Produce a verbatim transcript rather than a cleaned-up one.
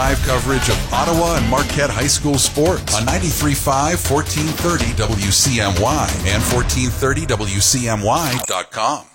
live coverage of Ottawa and Marquette High School sports on ninety-three point five, fourteen thirty W C M Y and fourteen thirty W C M Y dot com.